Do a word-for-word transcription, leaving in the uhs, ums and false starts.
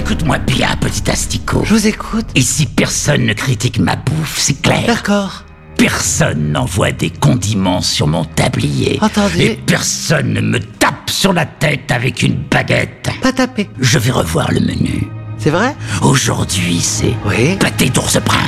Écoute-moi bien, petit asticot. Je vous écoute. Ici, personne ne critique ma bouffe, c'est clair. D'accord. Personne n'envoie des condiments sur mon tablier. Entendu. Et personne ne me tape sur la tête avec une baguette. Pas tapé. Je vais revoir le menu. C'est vrai? Aujourd'hui, c'est Oui. pâté d'ours brun.